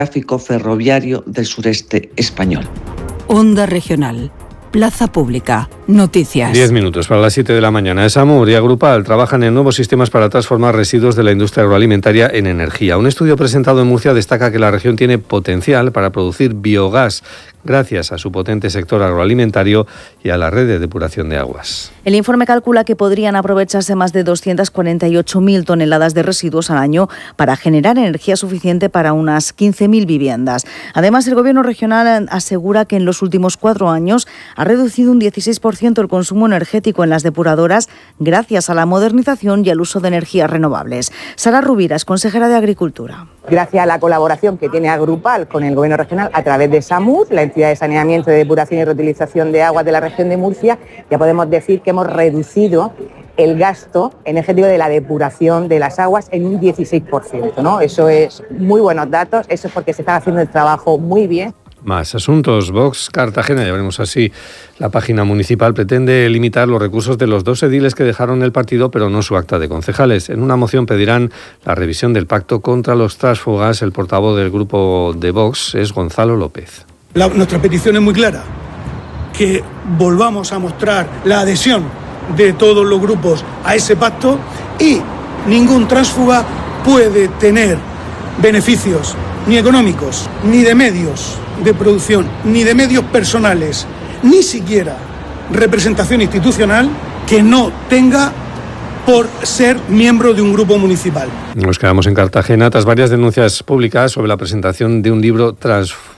tráfico ferroviario del sureste español. Onda Regional. Plaza Pública. Noticias. 10 minutos para las 7 de la mañana. Samur y Agrupal trabajan en nuevos sistemas para transformar residuos de la industria agroalimentaria en energía. Un estudio presentado en Murcia destaca que la región tiene potencial para producir biogás gracias a su potente sector agroalimentario y a la red de depuración de aguas. El informe calcula que podrían aprovecharse más de 248.000 toneladas de residuos al año para generar energía suficiente para unas 15.000 viviendas. Además, el Gobierno regional asegura que en los últimos 4 años ha reducido un 16% el consumo energético en las depuradoras gracias a la modernización y al uso de energías renovables. Sara Rubira es consejera de Agricultura. Gracias a la colaboración que tiene Agrupal con el Gobierno regional a través de SAMUR, la entidad de saneamiento, de depuración y reutilización de aguas de la región de Murcia, ya podemos decir que hemos reducido el gasto energético de la depuración de las aguas en un 16%, ¿no? Eso es muy buenos datos, eso es porque se está haciendo el trabajo muy bien. Más asuntos. Vox Cartagena, ya veremos así. La página municipal pretende limitar los recursos de los 2 ediles que dejaron el partido, pero no su acta de concejales. En una moción pedirán la revisión del pacto contra los tránsfugas. El portavoz del grupo de Vox es Gonzalo López. Nuestra petición es muy clara, que volvamos a mostrar la adhesión de todos los grupos a ese pacto y ningún tránsfuga puede tener beneficios ni económicos, ni de medios de producción, ni de medios personales, ni siquiera representación institucional que no tenga por ser miembro de un grupo municipal. Nos quedamos en Cartagena tras varias denuncias públicas sobre la presentación de un libro transfobo,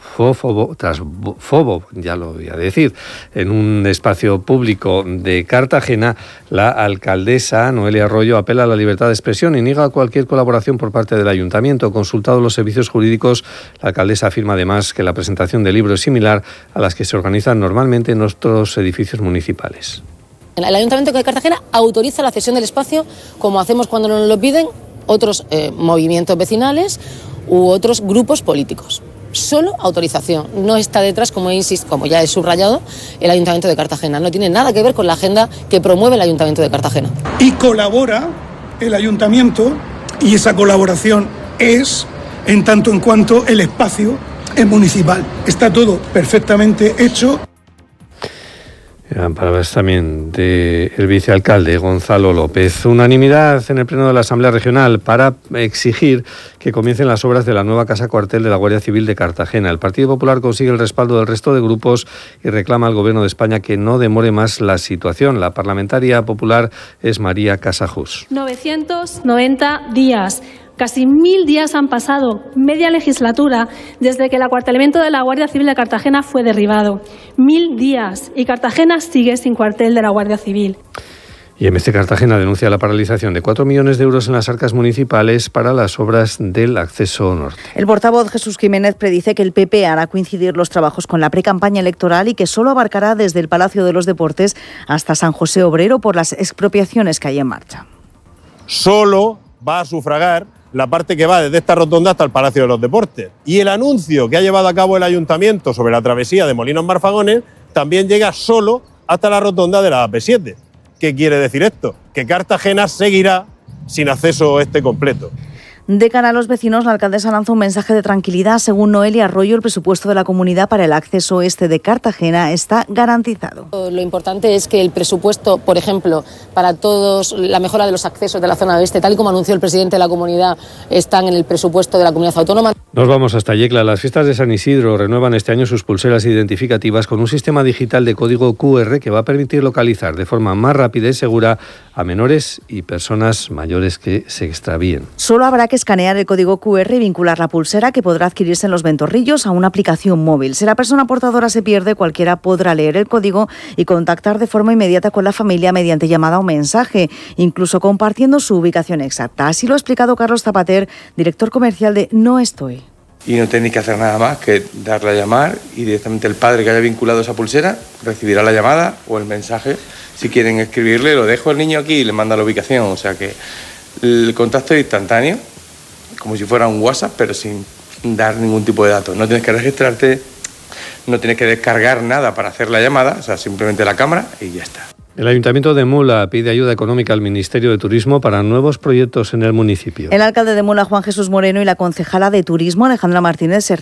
ya lo voy a decir, en un espacio público de Cartagena. La alcaldesa Noelia Arroyo apela a la libertad de expresión y niega cualquier colaboración por parte del ayuntamiento. Consultados los servicios jurídicos, la alcaldesa afirma además que la presentación del libro es similar a las que se organizan normalmente en otros edificios municipales. El Ayuntamiento de Cartagena autoriza la cesión del espacio, como hacemos cuando nos lo piden otros movimientos vecinales u otros grupos políticos. Solo autorización, no está detrás, como ya he subrayado, el Ayuntamiento de Cartagena. No tiene nada que ver con la agenda que promueve el Ayuntamiento de Cartagena. Y colabora el Ayuntamiento, y esa colaboración es en tanto en cuanto el espacio es municipal. Está todo perfectamente hecho. Eran palabras también del vicealcalde Gonzalo López. Unanimidad en el Pleno de la Asamblea Regional para exigir que comiencen las obras de la nueva casa cuartel de la Guardia Civil de Cartagena. El Partido Popular consigue el respaldo del resto de grupos y reclama al Gobierno de España que no demore más la situación. La parlamentaria popular es María Casajus. 990 días. Casi 1000 días han pasado, media legislatura, desde que el acuartelamiento de la Guardia Civil de Cartagena fue derribado. 1000 días y Cartagena sigue sin cuartel de la Guardia Civil. Y MC Cartagena denuncia la paralización de 4 millones de euros en las arcas municipales para las obras del acceso norte. El portavoz Jesús Jiménez predice que el PP hará coincidir los trabajos con la precampaña electoral y que solo abarcará desde el Palacio de los Deportes hasta San José Obrero por las expropiaciones que hay en marcha. Solo va a sufragar la parte que va desde esta rotonda hasta el Palacio de los Deportes. Y el anuncio que ha llevado a cabo el Ayuntamiento sobre la travesía de Molinos Marfagones también llega solo hasta la rotonda de la AP7. ¿Qué quiere decir esto? Que Cartagena seguirá sin acceso completo. De cara a los vecinos, la alcaldesa lanza un mensaje de tranquilidad. Según Noelia Arroyo, el presupuesto de la comunidad para el acceso oeste de Cartagena está garantizado. Lo importante es que el presupuesto, por ejemplo, para todos, la mejora de los accesos de la zona oeste, tal y como anunció el presidente de la comunidad, están en el presupuesto de la comunidad autónoma. Nos vamos hasta Yecla. Las fiestas de San Isidro renuevan este año sus pulseras identificativas con un sistema digital de código QR que va a permitir localizar de forma más rápida y segura a menores y personas mayores que se extravíen. Solo habrá que escanear el código QR y vincular la pulsera, que podrá adquirirse en los ventorrillos, a una aplicación móvil. Si la persona portadora se pierde, cualquiera podrá leer el código y contactar de forma inmediata con la familia mediante llamada o mensaje, incluso compartiendo su ubicación exacta. Así lo ha explicado Carlos Zapater, director comercial de No Estoy. Y no tenéis que hacer nada más que darle a llamar y directamente el padre que haya vinculado esa pulsera recibirá la llamada o el mensaje. Si quieren escribirle, lo dejo el niño aquí y le manda la ubicación. O sea que el contacto es instantáneo, como si fuera un WhatsApp, pero sin dar ningún tipo de datos. No tienes que registrarte, no tienes que descargar nada para hacer la llamada, o sea, simplemente la cámara y ya está. El Ayuntamiento de Mula pide ayuda económica al Ministerio de Turismo para nuevos proyectos en el municipio. El alcalde de Mula, Juan Jesús Moreno, y la concejala de Turismo, Alejandra Martínez, se